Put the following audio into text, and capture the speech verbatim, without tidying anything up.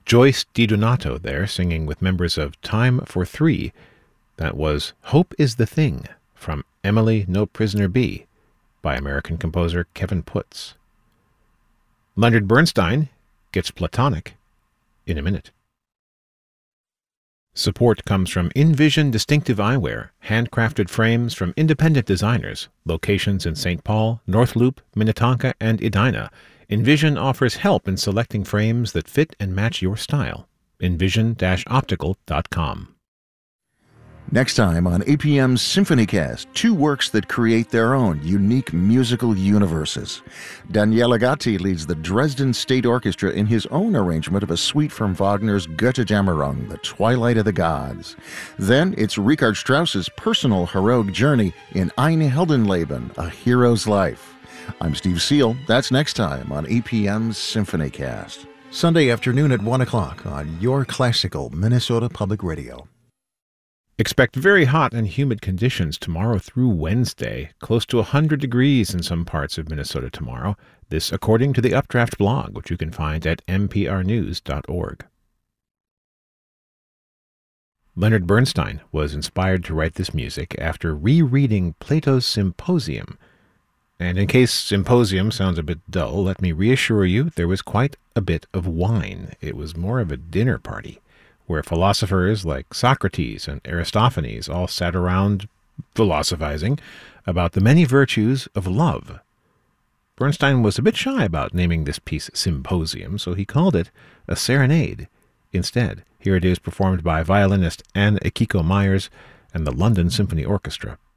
Joyce DiDonato there singing with members of Time for Three. That was Hope is the Thing from Emily No Prisoner Be by American composer Kevin Putz. Leonard Bernstein gets Platonic in a minute. Support comes from InVision Distinctive Eyewear, handcrafted frames from independent designers, locations in Saint Paul, North Loop, Minnetonka, and Edina. InVision offers help in selecting frames that fit and match your style. envision dash optical dot com. Next time on A P M's SymphonyCast, two works that create their own unique musical universes. Daniele Gatti leads the Dresden State Orchestra in his own arrangement of a suite from Wagner's Götterdämmerung, The Twilight of the Gods. Then it's Richard Strauss's personal heroic journey in Ein Heldenleben, A Hero's Life. I'm Steve Seal. That's next time on A P M's SymphonyCast. Sunday afternoon at one o'clock on your classical Minnesota Public Radio. Expect very hot and humid conditions tomorrow through Wednesday, close to one hundred degrees in some parts of Minnesota tomorrow. This according to the Updraft blog, which you can find at n p r news dot org. Leonard Bernstein was inspired to write this music after rereading Plato's Symposium. And in case Symposium sounds a bit dull, let me reassure you there was quite a bit of wine. It was more of a dinner party, where philosophers like Socrates and Aristophanes all sat around philosophizing about the many virtues of love. Bernstein was a bit shy about naming this piece Symposium, so he called it a serenade instead. Here it is performed by violinist Anne Akiko Myers and the London Symphony Orchestra.